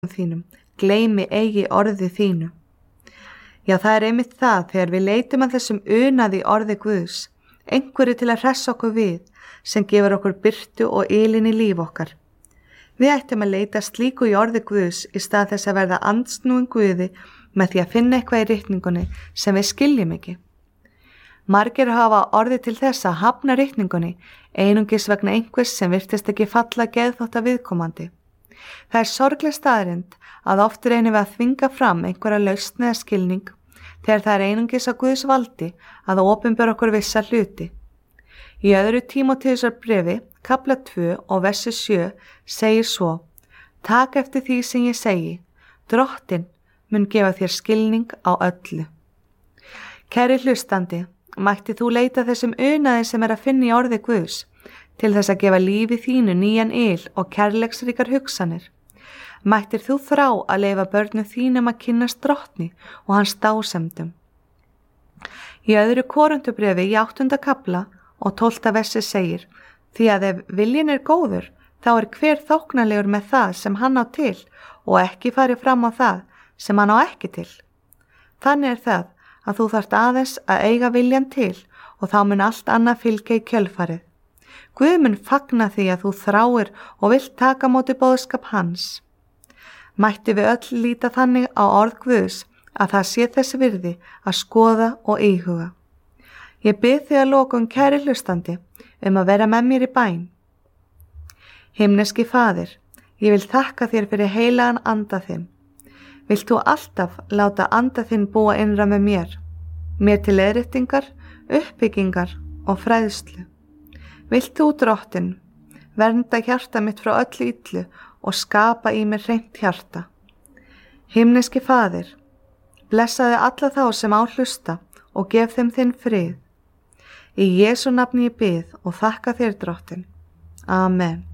þínum, gleymi eigi orði þínu. Já, það er einmitt það þegar við leitum að þessum unaði orði Guðs, einhverju til að hressa okkur við, sem gefur okkur birtu og ylinn í líf okkar. Við ættum að leita slíku í orði Guðs í stað þess að verða andsnúin Guði með því að finna eitthvað í ritningunni sem við skiljum ekki. Margir hafa orðið til þess að hafna ritningunni einungis vegna einhvers sem virtist ekki falla geðþótta viðkomandi. Það er sorgleg staðreynd að oft reynum við að þvinga fram einhverja lausn eða skilning þegar það er einungis á Guðs valdi að opinbera okkur vissa hluti. Í öðru Tímóteusarbréfi, kafla 2 og versi 7 segir svo: Tak eftir því sem ég segi, Drottinn mun gefa þér skilning á öllu. Kæri hlustandi, mætti þú leita þessum unaði sem er að finna í orði Guðs til þess að gefa lífi þínu nýjan yl og kærleiksríkar hugsanir. Mættir þú þrá að leyfa börnum þínum að kynnast Drottni og hans dásemdum. Í öðru Korinthubréfi í 8. kafla og 12. versi segir: Því að ef viljinn er góður, þá er hver þóknanlegur með það sem hann á til og ekki fari fram á það sem hann á ekki til. Þannig er það að þú þarft aðeins að eiga viljan til og þá mun allt annað fylgja í kjölfarið. Guð mun fagna því að þú þráir og vilt taka á móti boðskap hans. Mætti við öll líta þannig á orð Guðs að það sé þess virði að skoða og íhuga. Ég bið þig að lokum, kæri hlustandi, að vera með mér í bæn. Himneski Faðir, ég vil þakka þér fyrir heilagan anda þinn. Vilt þú alltaf láta anda þinn búa innra með mér til leiðréttingar, uppbyggingar og fræðslu. Vilt þú, Drottinn, vernda hjarta mitt frá öllu illu og skapa í mér hreint hjarta. Himneski Faðir, blessaðu alla þá sem á hlusta og gef þeim þinn frið. Í Jesú nafni ég bið og þakka þér, Drottinn. Amen.